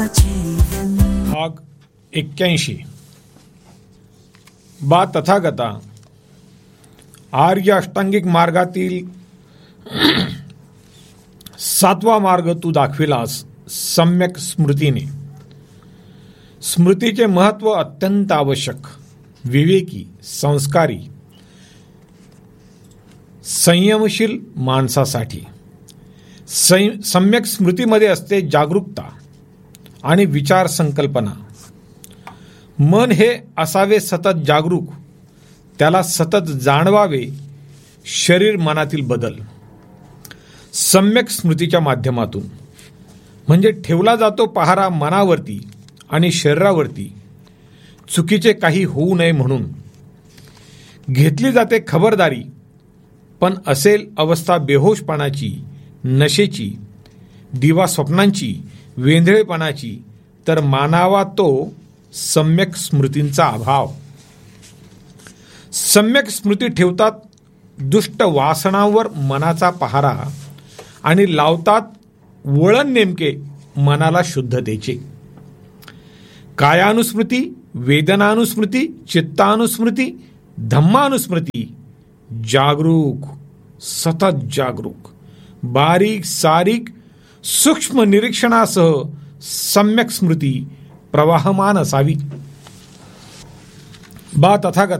भाग 81 बा तथागता, आर्य अष्टांगिक मार्गातील 7वा मार्ग तू दाखविलास सम्यक स्मृतीने. स्मृतीचे महत्व अत्यंत आवश्यक, विवेकी, संस्कारी, संयमशील माणसासाठी. सम्यक स्मृतीमध्ये असते जागरूकता आणि विचार संकल्पना. मन हे असावे सतत जागरूक, त्याला सतत जाणवावे शरीर मनातील बदल. सम्यक स्मृतीच्या माध्यमातून म्हणजे ठेवला जातो पहारा मनावरती आणि शरीरावरती, चुकीचे काही होऊ नये म्हणून. घेतली जाते खबरदारी, पण असेल अवस्था बेहोशपणाची, नशेची, दिवा स्वप्नांची, वेंधळेपणाची, तर मानावा तो सम्यक स्मृतींचा अभाव. सम्यक स्मृती ठेवतात दुष्ट वासनांवर मनाचा पहारा आणि लावतात वळण नेमके मनाला शुद्धतेचे. कायानुस्मृती, वेदनानुस्मृती, चित्तानुस्मृती, धम्मानुस्मृती. जागरूक, सतत जागरूक, बारीक सारीक सूक्ष्म निरीक्षणासह सम्यक स्मृती प्रवाहमान असावी. बा तथागता,